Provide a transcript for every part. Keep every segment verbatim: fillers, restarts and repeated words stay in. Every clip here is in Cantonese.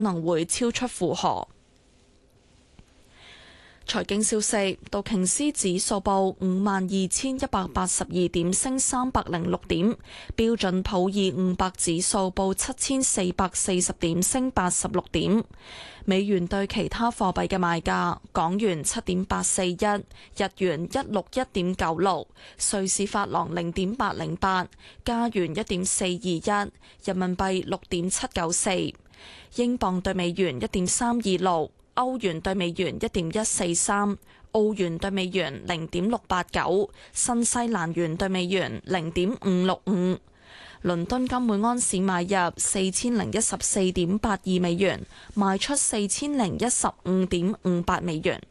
能會超出負荷。財經消息，道瓊斯指數報五萬二千一百八十二點，升三百零六點；標準普爾五百指數報七千四百四十點，升八十六點。美元對其他貨幣嘅賣價：港元七點八四一，日元一六一點九六，瑞士法郎零點八零八，加元一點四二一，人民幣六點七九四，英鎊對美元一點三二六。歐元對美元一點一四三，澳元對美元零點六八九，新西蘭元對美元零點五六五。倫敦金每安士買入四千零一十四點八二美元，賣出四千零一十五點五八美元。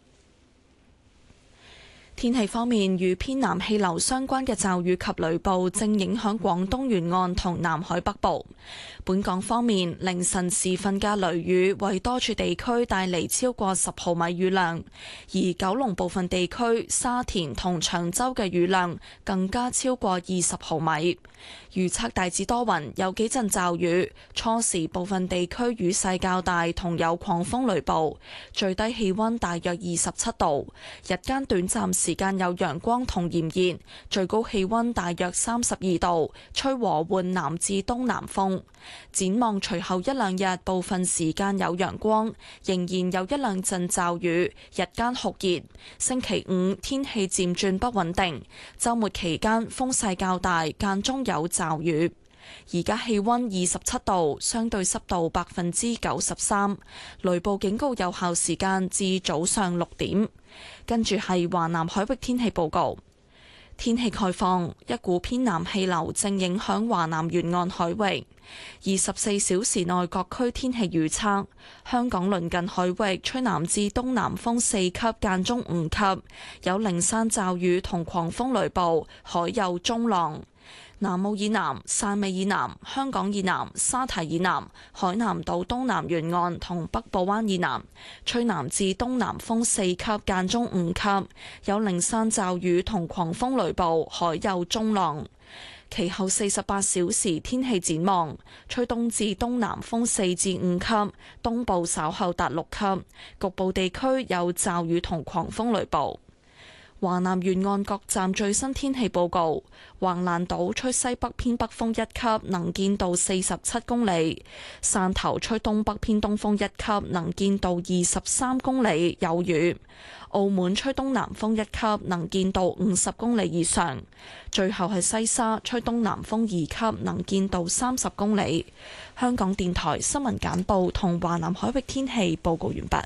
天氣方面，與偏南氣流相關嘅驟雨及雷暴正影響廣東沿岸同南海北部。本港方面，凌晨時分嘅雷雨為多處地區帶嚟超過十毫米雨量，而九龍部分地區、沙田同長洲嘅雨量更加超過二十毫米。預測大致多雲，有幾陣驟雨，初時部分地區雨勢較大，同有狂風雷暴，最低氣溫大約二十七度，日間短暫時間有陽光同炎熱，最高氣溫大約三十二度，吹和緩南至東南風。展望隨後一兩日，部分時間有陽光，仍然有一兩陣驟雨，日間酷熱。星期五天氣漸轉不穩定，週末期間風勢較大，間中有驟雨。而家氣溫二十七度，相對濕度百分之九十三，雷暴警告有效時間至早上六點。跟住係華南海域天氣報告。天氣概況，一股偏南氣流正影響華南沿岸海域。二十四小時內各區天氣預測：香港鄰近海域吹南至東南風四級，間中五級，有零散驟雨同狂風雷暴，海有中浪。南澳以南、汕尾以南、香港以南、沙堤以南、海南島東南沿岸同北部灣以南，吹南至東南風四級，間中五級，有零散驟雨同狂風雷暴，海有中浪。其後四十八小時天氣展望，吹東至東南風四至五級，東部稍後達六級，局部地區有驟雨同狂風雷暴。華南沿岸各站最新天氣報告：橫瀾島吹西北偏北風一級，能見度四十七公里；汕頭吹東北偏東風一級，能見度二十三公里，有雨；澳門吹東南風一級，能見度五十公里以上；最後係西沙吹東南風二級，能見度三十公里。香港電台新聞簡報同華南海域天氣報告完畢。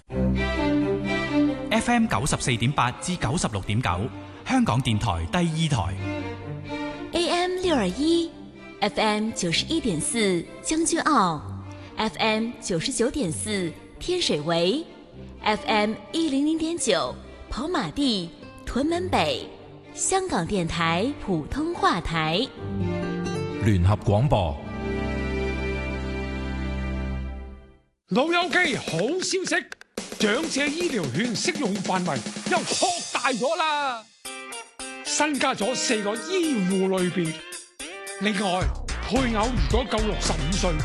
F M 九十四點八至九十六點九，香港電台第二台。 A M 六二一 ，F M 九十一點四將軍澳 ，F M 九十九點四天水圍 ，F M 一零零點九跑馬地屯門北，香港電台普通話台。 聯合廣播。 老友記，好消息！長者醫療券適用範圍又擴大咗啦，新加咗四個醫護類別。另外，配偶如果夠六十五歲，